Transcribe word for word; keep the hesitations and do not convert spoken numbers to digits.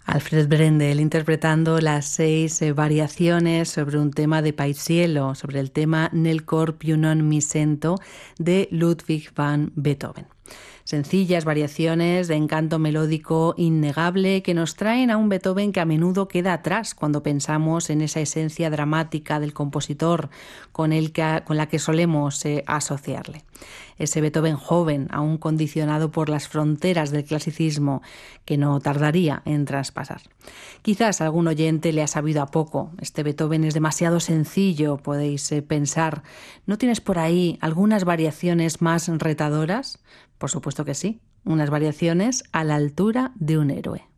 Alfred Brendel interpretando las seis eh, variaciones sobre un tema de Paisiello, sobre el tema Nel cor più non mi sento de Ludwig van Beethoven. Sencillas variaciones de encanto melódico innegable que nos traen a un Beethoven que a menudo queda atrás cuando pensamos en esa esencia dramática del compositor con, el que, con la que solemos eh, asociarle. Ese Beethoven joven, aún condicionado por las fronteras del clasicismo, que no tardaría en traspasar. Quizás a algún oyente le ha sabido a poco. Este Beethoven es demasiado sencillo, podéis eh, pensar. ¿No tienes por ahí algunas variaciones más retadoras? Por supuesto que sí, unas variaciones a la altura de un héroe.